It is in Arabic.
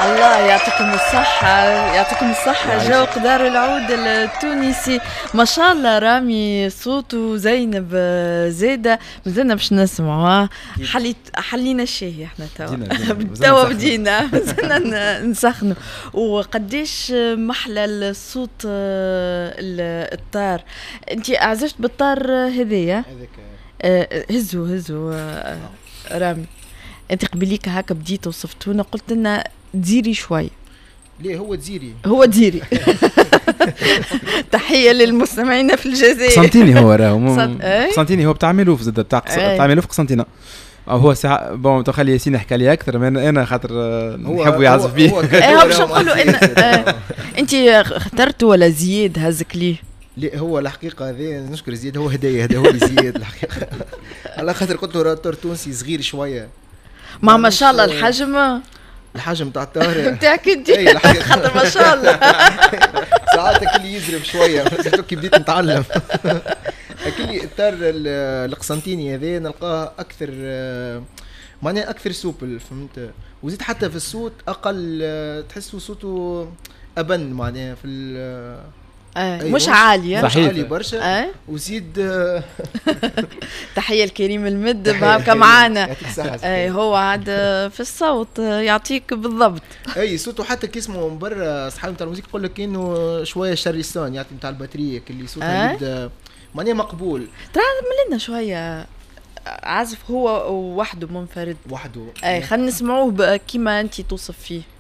الله يعطيكم الصحة، يعطيكم الصحة. جو قدار العود التونسي ما شاء الله. رامي صوته، زينب زيدة، مازلنا باش نسمعوا. حلينا الشاهي احنا توا بدينا مازلنا نسخنوا. وقديش محلى الصوت الطار. انت اعزفت بالطار هذايا؟ هزو رامي، انت قبليك هكا بديت وصفتونا قلت لنا ديري شوي. ليه هو ديري تحية للمستمعين في الجزائر. قسنطيني هو راهو قسنطيني هو بتاع ملوف زاد بتاع ملوف قسنطينة. هو ساعة بون تخلي ياسين يحكي لي اكثر من انا خاطر نحبوا يعزف بيه. هو باش نقولوا ان انت اخترتوا ولا زياد هزك ليه؟ لا هو الحقيقه هذه نشكر زياد، هو هدايا هذا هو اللي زياد الحقيقه على خاطر قلت له راه تونسي صغير شويه ما شاء الله الحجم تاع الطار نتاعك انت خاطر ما شاء الله ساعاتك اللي يزرب شويه كي بديت نتعلم. اكيد الطار القسنطيني هذا نلقاه اكثر معناها اكثر سوبل، فهمت؟ وزيد حتى في الصوت اقل، تحسوا صوته ابن معناها في مش عالية، مش عالي برشا. وزيد تحية لكريم المد هاكا معانا. هو عاد في الصوت يعطيك بالضبط. اي صوته حتى كي اسمه من برا اصحاب تاع الموسيقى يقول لك كانه شويه شاريستان يعطي نتاع الباتريه اللي صوتها يبدا معناها مقبول. ترى ملنا شويه عازف هو وحده منفرد وحده. خلينا نسمعوه كيما انت توصف فيه.